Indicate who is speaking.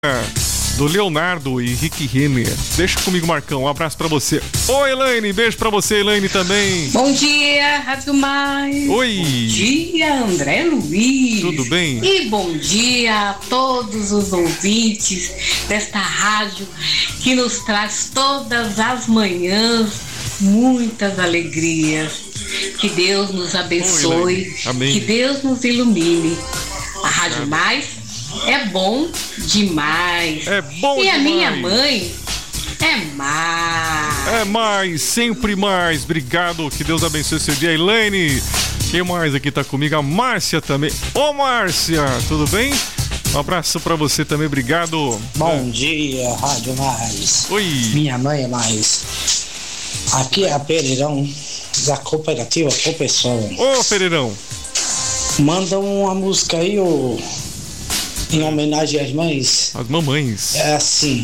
Speaker 1: do Leonardo e Rick Renner. Deixa comigo, Marcão. Um abraço pra você. Oi, Elaine. Beijo pra você, Elaine, também.
Speaker 2: Bom dia, Rádio Mais.
Speaker 1: Oi.
Speaker 2: Bom dia, André Luiz.
Speaker 1: Tudo bem?
Speaker 2: E bom dia a todos os ouvintes desta rádio que nos traz todas as manhãs muitas alegrias. Que Deus nos abençoe.
Speaker 1: Amém.
Speaker 2: Que Deus nos ilumine. A Rádio Mais é bom demais.
Speaker 1: É bom
Speaker 2: e
Speaker 1: demais.
Speaker 2: A minha mãe é mais.
Speaker 1: É mais, sempre mais. Obrigado, que Deus abençoe seu dia. Elaine, quem mais aqui tá comigo? A Márcia também. Ô, Márcia, tudo bem? Um abraço pra você também, obrigado.
Speaker 3: Bom dia, Rádio Mais.
Speaker 1: Oi.
Speaker 3: Minha mãe é mais. Aqui é a Pereirão, da cooperativa Copeção.
Speaker 1: Ô, Pereirão.
Speaker 3: Manda uma música aí, em homenagem às mães.
Speaker 1: As mamães.
Speaker 3: É assim.